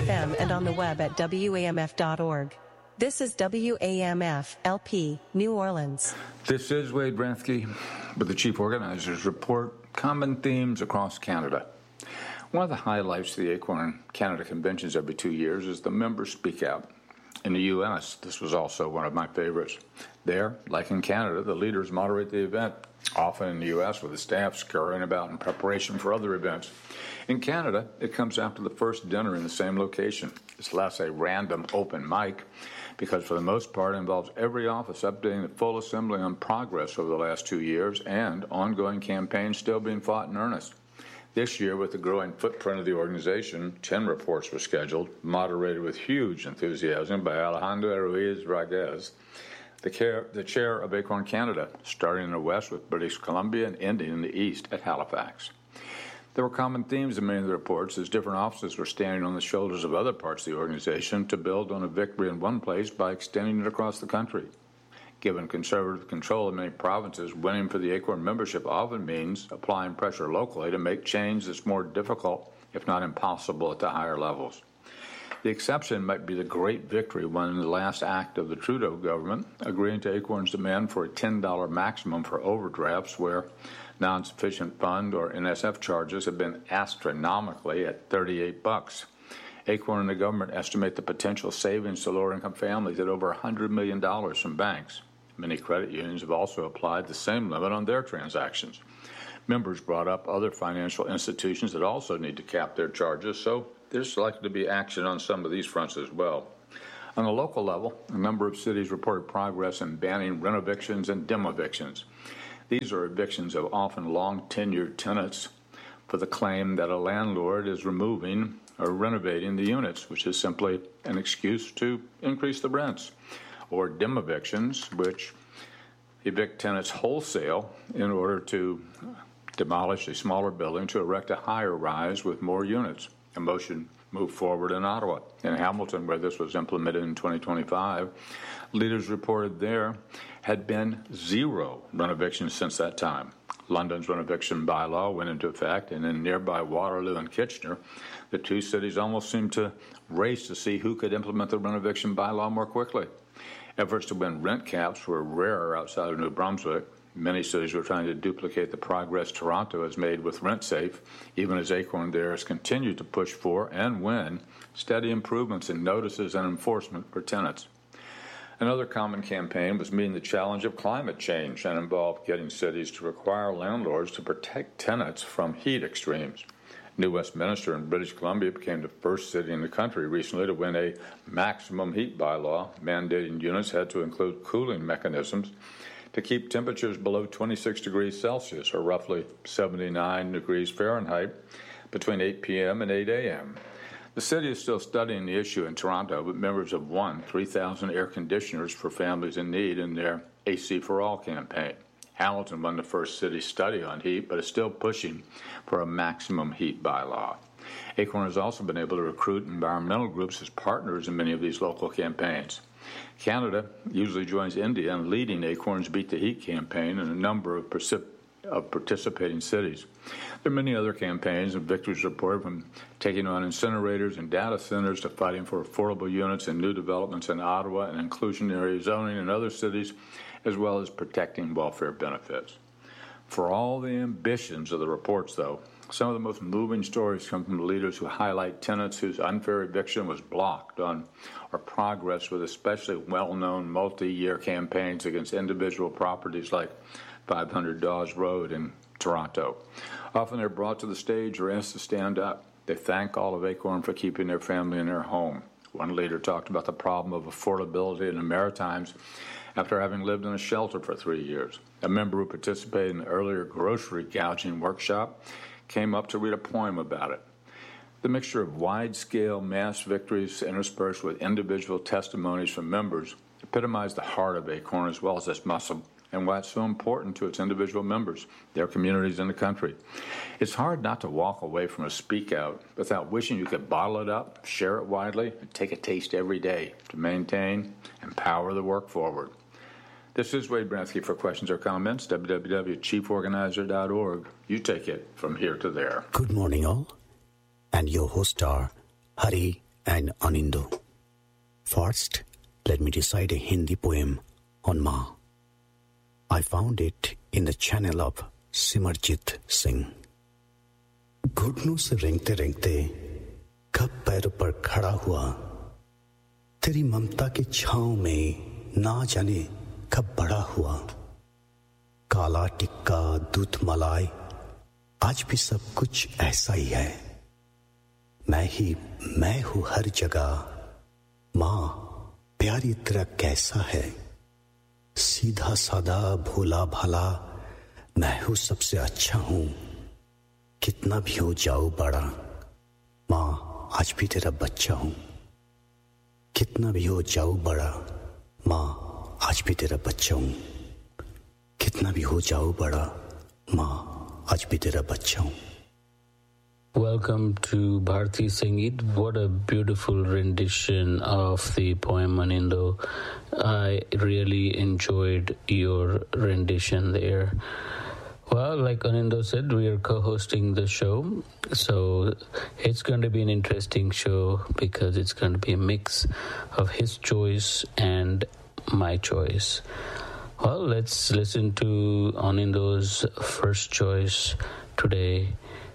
FM and on the web at WAMF.org. This is WAMF LP, New Orleans. This is Wade Bransky with the Chief Organizers Report, Common Themes Across Canada. One of the highlights of the Acorn Canada Conventions every 2 years is the members speak out. In the U.S., this was also one of my favorites. There, like in Canada, the leaders moderate the event, often in the U.S. with the staff scurrying about in preparation for other events. In Canada, it comes after the first dinner in the same location. It's less a random open mic because for the most part it involves every office updating the full assembly on progress over the last 2 years and ongoing campaigns still being fought in earnest. This year, with the growing footprint of the organization, 10 reports were scheduled, moderated with huge enthusiasm by Alejandra Ruiz-Raguez, the chair of Acorn Canada, starting in the west with British Columbia and ending in the east at Halifax. There were common themes in many of the reports as different offices were standing on the shoulders of other parts of the organization to build on a victory in one place by extending it across the country. Given conservative control in many provinces, winning for the Acorn membership often means applying pressure locally to make change that's more difficult, if not impossible, at the higher levels. The exception might be the great victory won in the last act of the Trudeau government, agreeing to Acorn's demand for a $10 maximum for overdrafts where non-sufficient fund or NSF charges have been astronomically at $38. Acorn and the government estimate the potential savings to lower-income families at over $100 million from banks. Many credit unions have also applied the same limit on their transactions. Members brought up other financial institutions that also need to cap their charges, so there's likely to be action on some of these fronts as well. On a local level, a number of cities reported progress in banning rent evictions and dim evictions. These are evictions of often long-tenured tenants for the claim that a landlord is removing or renovating the units, which is simply an excuse to increase the rents, or dim evictions, which evict tenants wholesale in order to demolish a smaller building to erect a higher rise with more units. A motion moved forward in Ottawa. In Hamilton, where this was implemented in 2025, leaders reported there had been 0 rent evictions since that time. London's rent eviction bylaw went into effect, and in nearby Waterloo and Kitchener, the two cities almost seemed to race to see who could implement the rent eviction bylaw more quickly. Efforts to win rent caps were rarer outside of New Brunswick. Many cities were trying to duplicate the progress Toronto has made with RentSafe, even as Acorn there has continued to push for and win steady improvements in notices and enforcement for tenants. Another common campaign was meeting the challenge of climate change and involved getting cities to require landlords to protect tenants from heat extremes. New Westminster in British Columbia became the first city in the country recently to win a maximum heat bylaw, mandating units had to include cooling mechanisms to keep temperatures below 26 degrees Celsius, or roughly 79 degrees Fahrenheit, between 8 p.m. and 8 a.m. The city is still studying the issue in Toronto, but members have won 3,000 air conditioners for families in need in their AC for All campaign. Hamilton won the first city study on heat, but is still pushing for a maximum heat bylaw. Acorn has also been able to recruit environmental groups as partners in many of these local campaigns. Canada usually joins India in leading Acorn's Beat the Heat campaign in a number of participating cities. There are many other campaigns and victories reported, from taking on incinerators and data centers to fighting for affordable units and new developments in Ottawa and inclusionary zoning in other cities, as well as protecting welfare benefits. For all the ambitions of the reports, though, some of the most moving stories come from the leaders who highlight tenants whose unfair eviction was blocked on or progress with especially well-known multi-year campaigns against individual properties like 500 Dawes Road in Toronto. Often they're brought to the stage or asked to stand up. They thank all of Acorn for keeping their family in their home. One leader talked about the problem of affordability in the Maritimes after having lived in a shelter for 3 years. A member who participated in the earlier grocery gouging workshop came up to read a poem about it. The mixture of wide-scale mass victories interspersed with individual testimonies from members epitomized the heart of Acorn as well as its muscle and why it's so important to its individual members, their communities, and the country. It's hard not to walk away from a speak out without wishing you could bottle it up, share it widely, and take a taste every day to maintain and power the work forward. This is Wade Bransky. For questions or comments, www.chieforganizer.org. You take it from here to there. Good morning, all. And your hosts are Hari and Anindo. First, let me recite a Hindi poem on Ma. I found it in the channel of Simarjit Singh. घुटनों से रेंगते रेंगते कब पैरों पर खड़ा हुआ, तेरी ममता की छांव में ना जाने कब बड़ा हुआ. काला टिक्का दूध मलाई आज भी सब कुछ ऐसा ही है. मैं हूँ हर जगह. माँ प्यारी तेरा कैसा है. सीधा सादा भोला भाला मैं हूँ सबसे अच्छा हूँ. कितना भी हो जाओ बड़ा, माँ आज भी तेरा बच्चा हूँ. कितना भी हो जाओ बड़ा, माँ आज भी तेरा बच्चा हूँ. कितना भी हो जाओ बड़ा, माँ आज भी तेरा बच्चा हूँ. Welcome to Bharti Sangeet. What a beautiful rendition of the poem Anindo. I really enjoyed your rendition there. Well, like Anindo said, we are co-hosting the show, so it's going to be an interesting show because it's going to be a mix of his choice and my choice. Well, let's listen to Anindo's first choice today,